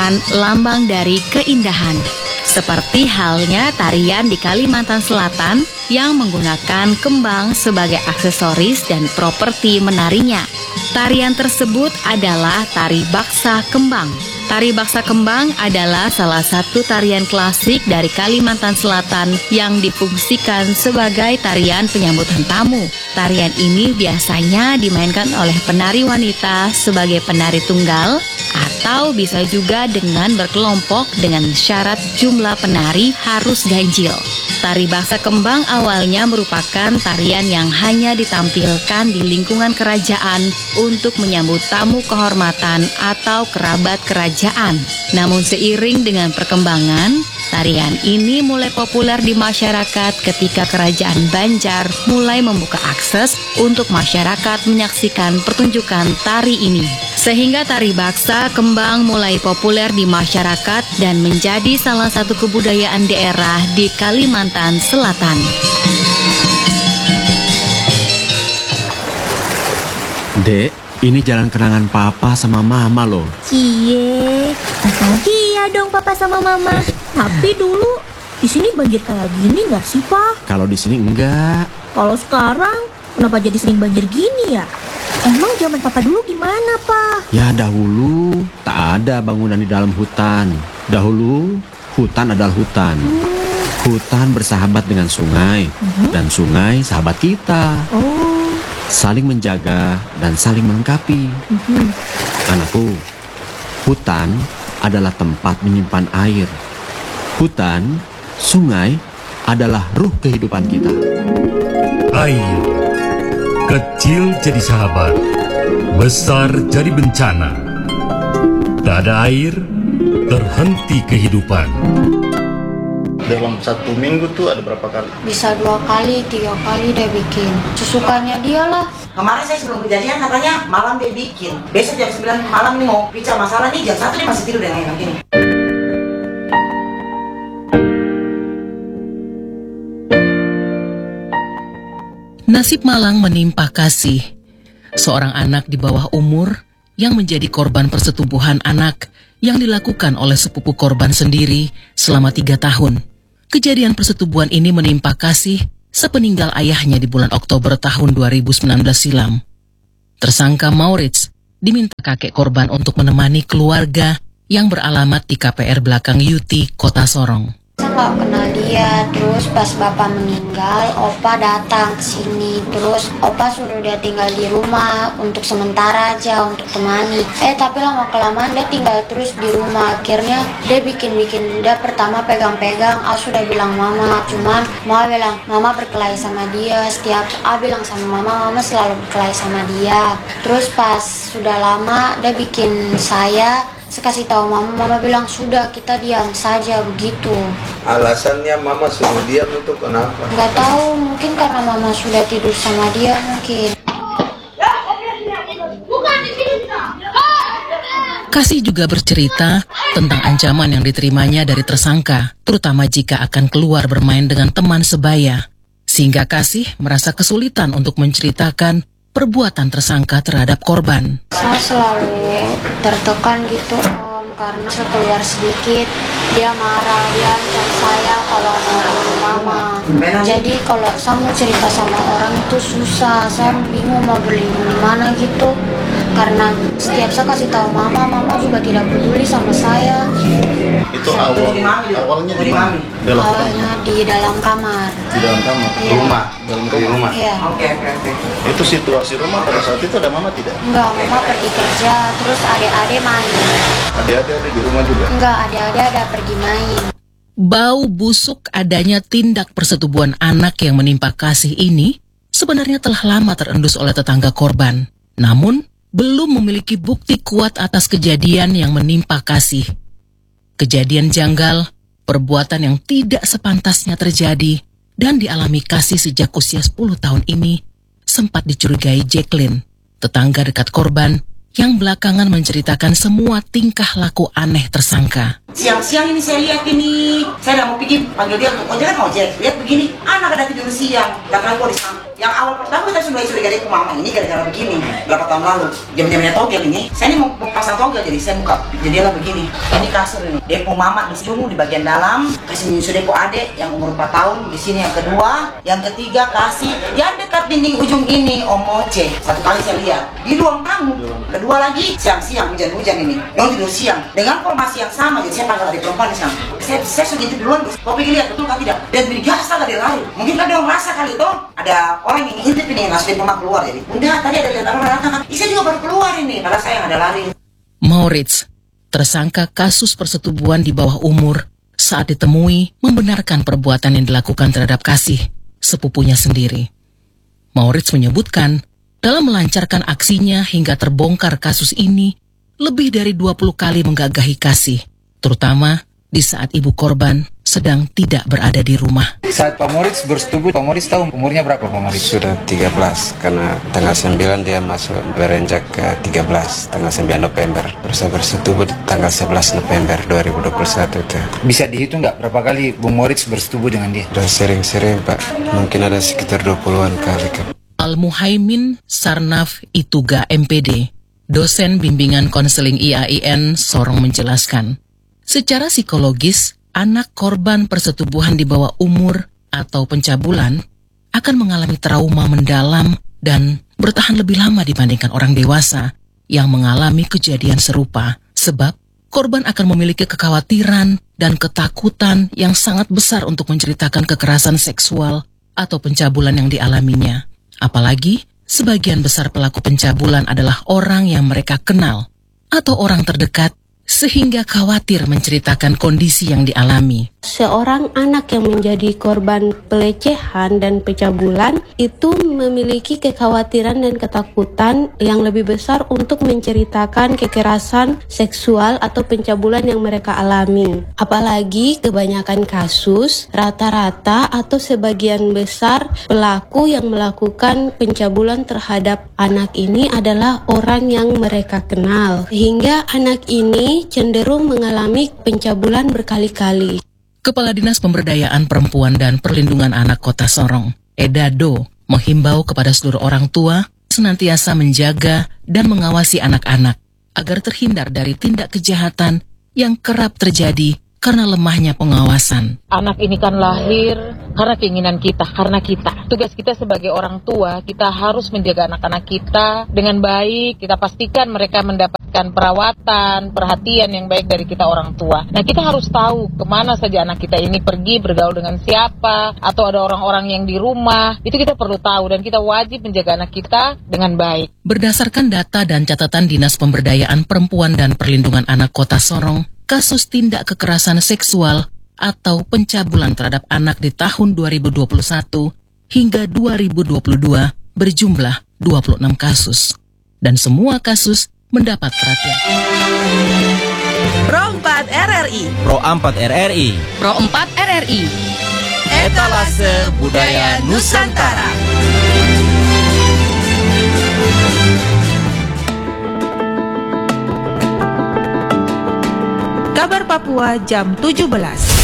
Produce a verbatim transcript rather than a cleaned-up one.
merupakan lambang dari keindahan. Seperti halnya tarian di Kalimantan Selatan yang menggunakan kembang sebagai aksesoris dan properti menarinya. Tarian tersebut adalah tari baksa kembang. Tari baksa kembang adalah salah satu tarian klasik dari Kalimantan Selatan yang difungsikan sebagai tarian penyambutan tamu. Tarian ini biasanya dimainkan oleh penari wanita sebagai penari tunggal atau bisa juga dengan berkelompok dengan syarat jumlah penari harus ganjil. Tari baksa kembang awalnya merupakan tarian yang hanya ditampilkan di lingkungan kerajaan untuk menyambut tamu kehormatan atau kerabat kerajaan. Namun seiring dengan perkembangan, tarian ini mulai populer di masyarakat ketika Kerajaan Banjar mulai membuka akses untuk masyarakat menyaksikan pertunjukan tari ini. Sehingga tari baksa kembang mulai populer di masyarakat dan menjadi salah satu kebudayaan daerah di Kalimantan Selatan. Dek, ini jalan kenangan papa sama mama loh. Cie, nostalgia dong papa sama mama. Tapi dulu di sini banjir kayak gini nggak sih, Pak? Kalau di sini enggak. Kalau sekarang kenapa jadi sering banjir gini ya? Emang zaman papa dulu gimana, Pak? Ya dahulu tak ada bangunan di dalam hutan. Dahulu hutan adalah hutan. Hmm. Hutan bersahabat dengan sungai, uh-huh. dan sungai sahabat kita. Oh. Saling menjaga dan saling melengkapi. Uh-huh. Anakku, hutan adalah tempat menyimpan air. Hutan, sungai adalah ruh kehidupan kita. Air, kecil jadi sahabat, besar jadi bencana. Tak ada air, terhenti kehidupan. Dalam satu minggu tuh ada berapa kali? Bisa dua kali, tiga kali dia bikin. Sesukanya dia lah. Kemarin saya sebelum kejadian katanya malam dia bikin. Besok jam sembilan malam nih mau bicara masalah nih, jam satu dia masih tidur dengan enak gini. Nasib malang menimpa Kasih, seorang anak di bawah umur yang menjadi korban persetubuhan anak yang dilakukan oleh sepupu korban sendiri selama tiga tahun. Kejadian persetubuhan ini menimpa Kasih sepeninggal ayahnya di bulan Oktober tahun dua ribu sembilan belas silam. Tersangka Maurits diminta kakek korban untuk menemani keluarga yang beralamat di K P R belakang U T, Kota Sorong. Saya nggak kenal dia, terus pas bapak meninggal, opa datang ke sini, terus opa suruh dia tinggal di rumah untuk sementara aja untuk temani. Eh tapi lama kelamaan dia tinggal terus di rumah, akhirnya dia bikin-bikin, dia pertama pegang-pegang, ah sudah bilang mama, cuman mama bilang mama berkelahi sama dia, setiap ah bilang sama mama, mama selalu berkelahi sama dia. Terus pas sudah lama dia bikin saya Saya kasih tahu mama, mama bilang sudah kita diam saja begitu. Alasannya mama suruh diam itu kenapa? Nggak tahu, mungkin karena mama sudah tidur sama dia mungkin. Kasih juga bercerita tentang ancaman yang diterimanya dari tersangka, terutama jika akan keluar bermain dengan teman sebaya. Sehingga Kasih merasa kesulitan untuk menceritakan perbuatan tersangka terhadap korban. Saya selalu tertekan gitu om, karena saya keluar sedikit dia marah, dia ancam saya kalau mau mama. Jadi kalau saya mau cerita sama orang itu susah, saya bingung mau berlindung di mana gitu. Karena setiap saya kasih tahu mama, mama juga tidak peduli sama saya. Itu awal, awalnya di mana? Awalnya di dalam kamar. Di dalam kamar? Iya. Rumah? Dalam rumah? Iya. Oke, oke, oke. Itu situasi rumah pada saat itu ada mama tidak? Enggak, mama pergi kerja, terus adik-adik main. Adik-adik ada di rumah juga? Enggak, adik-adik ada pergi main. Bau busuk adanya tindak persetubuhan anak yang menimpa Kasih ini sebenarnya telah lama terendus oleh tetangga korban. Namun, belum memiliki bukti kuat atas kejadian yang menimpa Kasih. Kejadian janggal, perbuatan yang tidak sepantasnya terjadi dan dialami Kasih sejak usia sepuluh tahun ini sempat dicurigai Jacqueline, tetangga dekat korban yang belakangan menceritakan semua tingkah laku aneh tersangka. Siang-siang ini saya lihat ini, saya udah mau pergi panggil dia untuk ojek, kan ojek, lihat begini, anak ada tidur siang, gak kenal gue di sana. Yang awal pertama kita sudah curiga dari mama ini gara-gara begini. Berapa tahun lalu, jam-jamnya togel ini. Saya ini mau pasang togel, jadi saya buka jadilah begini. Ini kasur ini. Depo mama di sini di bagian dalam, kasih menyusu depo adek yang umur empat tahun di sini yang kedua, yang ketiga kasih yang dekat dinding ujung ini Om Oce. Satu kali saya lihat di ruang tamu. Kedua lagi siang-siang hujan-hujan ini. Yang tidur siang dengan formasi yang sama, jadi saya panggil adik perempuan di sana. Saya saya sudah itu duluan, kau pikir lihat betul kan tidak? Dan bergas tak dia lari. Mungkin kan dia merasa kali itu ada orang yang intip ini ngasih mama keluar jadi. Bunda tadi ada lihat orang datang kan? Saya juga baru keluar ini, padahal saya yang ada lari. Maurits, tersangka kasus persetubuhan di bawah umur, saat ditemui membenarkan perbuatan yang dilakukan terhadap Kasih, sepupunya sendiri. Maurits menyebutkan, dalam melancarkan aksinya hingga terbongkar kasus ini, lebih dari dua puluh kali menggagahi Kasih, terutama di saat ibu korban sedang tidak berada di rumah. Saat Pak Maurits bersetubuh, Pak Maurits tahu umurnya berapa Pak Maurits? Sudah tiga belas, karena tanggal sembilan dia masuk berenjak ke tiga belas, tanggal sembilan November. Terus bersetubuh tanggal sebelas November dua ribu dua puluh satu itu. Bisa dihitung nggak berapa kali Bung Maurits bersetubuh dengan dia? Sudah sering-sering Pak, mungkin ada sekitar dua puluhan kali kan. Al-Muhaimin Sarnaf Ituga M P D, dosen bimbingan konseling I A I N Sorong menjelaskan, secara psikologis, anak korban persetubuhan di bawah umur atau pencabulan akan mengalami trauma mendalam dan bertahan lebih lama dibandingkan orang dewasa yang mengalami kejadian serupa, sebab korban akan memiliki kekhawatiran dan ketakutan yang sangat besar untuk menceritakan kekerasan seksual atau pencabulan yang dialaminya. Apalagi, sebagian besar pelaku pencabulan adalah orang yang mereka kenal atau orang terdekat, sehingga khawatir menceritakan kondisi yang dialami. Seorang anak yang menjadi korban pelecehan dan pencabulan itu memiliki kekhawatiran dan ketakutan yang lebih besar untuk menceritakan kekerasan seksual atau pencabulan yang mereka alami. Apalagi kebanyakan kasus, rata-rata atau sebagian besar pelaku yang melakukan pencabulan terhadap anak ini adalah orang yang mereka kenal. Sehingga anak ini cenderung mengalami pencabulan berkali-kali. Kepala Dinas Pemberdayaan Perempuan dan Perlindungan Anak Kota Sorong, Eda Do, menghimbau kepada seluruh orang tua senantiasa menjaga dan mengawasi anak-anak agar terhindar dari tindak kejahatan yang kerap terjadi karena lemahnya pengawasan. Anak ini kan lahir karena keinginan kita, karena kita. Tugas kita sebagai orang tua, kita harus menjaga anak-anak kita dengan baik. Kita pastikan mereka mendapatkan perawatan, perhatian yang baik dari kita orang tua. Nah, kita harus tahu kemana saja anak kita ini pergi, bergaul dengan siapa, atau ada orang-orang yang di rumah. Itu kita perlu tahu dan kita wajib menjaga anak kita dengan baik. Berdasarkan data dan catatan Dinas Pemberdayaan Perempuan dan Perlindungan Anak Kota Sorong, kasus tindak kekerasan seksual atau pencabulan terhadap anak di tahun dua ribu dua puluh satu hingga dua ribu dua puluh dua berjumlah dua puluh enam kasus. Dan semua kasus mendapat perhatian. Pro empat R R I Pro empat R R I Pro empat R R I Etalase Budaya Nusantara. Kabar Papua jam tujuh belas.